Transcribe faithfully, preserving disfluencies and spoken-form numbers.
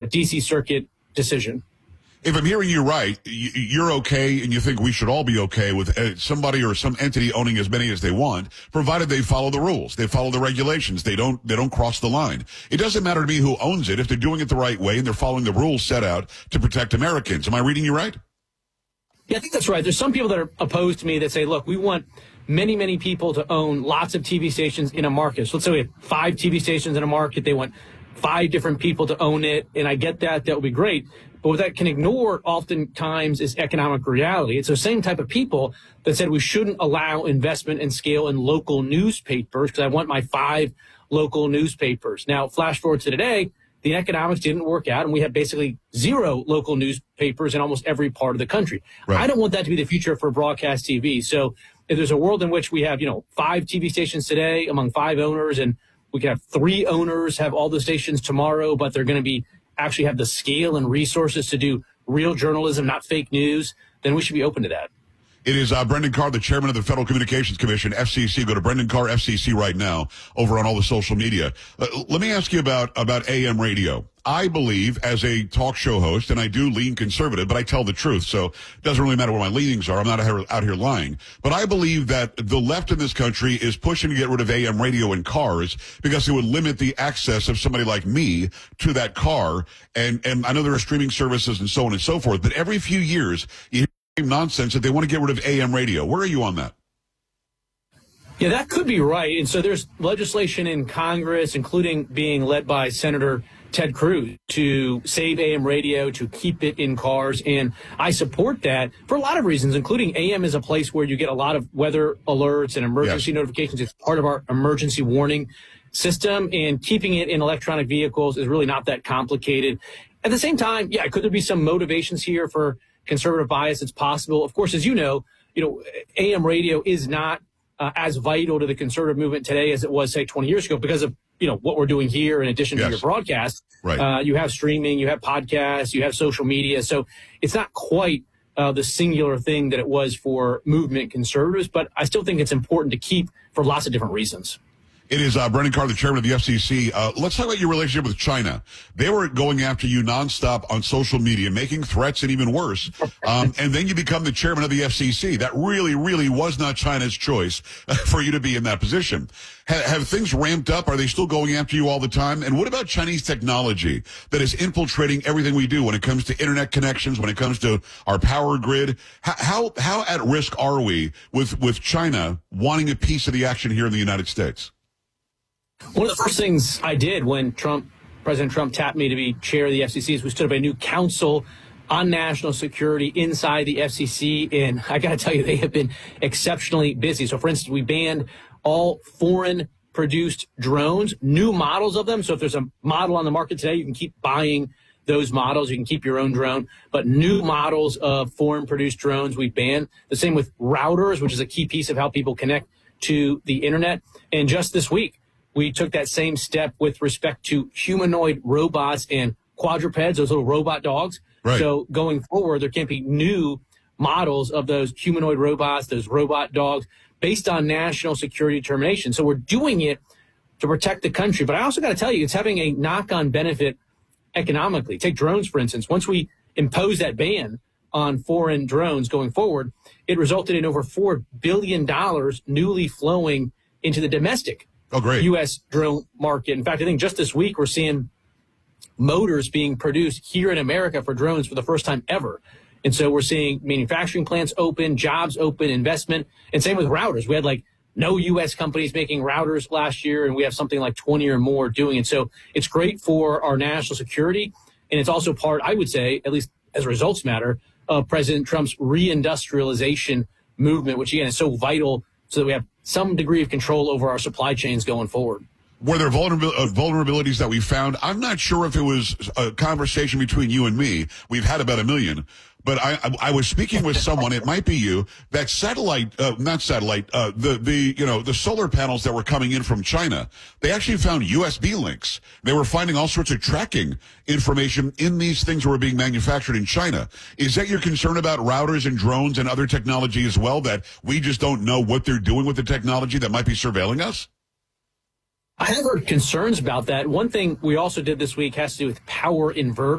D C Circuit decision. If I'm hearing you right, you're okay, and you think we should all be okay with somebody or some entity owning as many as they want, provided they follow the rules, they follow the regulations, they don't they don't cross the line. It doesn't matter to me who owns it if they're doing it the right way and they're following the rules set out to protect Americans. Am I reading you right? Yeah, I think that's right. There's some people that are opposed to me that say, look, we want many, many people to own lots of T V stations in a market. So let's say we have five T V stations in a market. They want five different people to own it, and I get that. That would be great. But what that can ignore oftentimes is economic reality. It's the same type of people that said we shouldn't allow investment and scale in local newspapers because I want my five local newspapers. Now, flash forward to today, the economics didn't work out, and we have basically zero local newspapers in almost every part of the country. Right. I don't want that to be the future for broadcast T V. So if there's a world in which we have, you know, five T V stations today among five owners, and we can have three owners have all the stations tomorrow, but they're going to be actually have the scale and resources to do real journalism, not fake news, then we should be open to that. It is uh, Brendan Carr, the chairman of the Federal Communications Commission, F C C. Go to Brendan Carr, F C C right now over on all the social media. Uh, let me ask you about, about A M radio. I believe as a talk show host, and I do lean conservative, but I tell the truth, so it doesn't really matter what my leanings are. I'm not out here lying. But I believe that the left in this country is pushing to get rid of A M radio in cars because it would limit the access of somebody like me to that car. And, and I know there are streaming services and so on and so forth, but every few years, you hear nonsense that they want to get rid of A M radio. Where are you on that? Yeah, that could be right. And so there's legislation in Congress, including being led by Senator Ted Cruz, to save A M radio, to keep it in cars. And I support that for a lot of reasons, including A M is a place where you get a lot of weather alerts and emergency yes. notifications. It's part of our emergency warning system, and keeping it in electronic vehicles is really not that complicated. At the same time, yeah, could there be some motivations here for conservative bias? It's possible. Of course, as you know, you know, A M radio is not uh, as vital to the conservative movement today as it was, say, twenty years ago because of, you know, what we're doing here in addition yes. to your broadcast. Right. Uh, you have streaming, you have podcasts, you have social media. So it's not quite uh, the singular thing that it was for movement conservatives, but I still think it's important to keep for lots of different reasons. It is uh, Brendan Carr, the chairman of the F C C. Uh, let's talk about your relationship with China. They were going after you nonstop on social media, making threats and even worse. Um, and then you become the chairman of the F C C. That really, really was not China's choice for you to be in that position. Ha- have things ramped up? Are they still going after you all the time? And what about Chinese technology that is infiltrating everything we do when it comes to internet connections, when it comes to our power grid? How, how, how at risk are we with, with China wanting a piece of the action here in the United States? One of the first things I did when Trump, President Trump tapped me to be chair of the F C C is we stood up a new council on national security inside the F C C. And I got to tell you, they have been exceptionally busy. So, for instance, we banned all foreign produced drones, new models of them. So if there's a model on the market today, you can keep buying those models. You can keep your own drone. But new models of foreign produced drones we banned. The same with routers, which is a key piece of how people connect to the internet. And just this week, we took that same step with respect to humanoid robots and quadrupeds, those little robot dogs. Right. So going forward, there can't be new models of those humanoid robots, those robot dogs, based on national security determination. So we're doing it to protect the country. But I also got to tell you, it's having a knock-on benefit economically. Take drones, for instance. Once we impose that ban on foreign drones going forward, it resulted in over four billion dollars newly flowing into the domestic Oh, great. U S drone market. In fact, I think just this week we're seeing motors being produced here in America for drones for the first time ever. And so we're seeing manufacturing plants open, jobs open, investment, and same with routers. We had like no U S companies making routers last year, and we have something like twenty or more doing it. So it's great for our national security, and it's also part, I would say, at least as results matter, of President Trump's reindustrialization movement, which again is so vital so that we have some degree of control over our supply chains going forward. Were there vulnerabil- uh, vulnerabilities that we found? I'm not sure if it was a conversation between you and me. We've had about a million. But I, I, I was speaking with someone, it might be you, that satellite, uh, not satellite, uh, the, the, you know, the solar panels that were coming in from China, they actually found U S B links. They were finding all sorts of tracking information in these things that were being manufactured in China. Is that your concern about routers and drones and other technology as well, that we just don't know what they're doing with the technology that might be surveilling us? I have heard concerns about that. One thing we also did this week has to do with power inverters.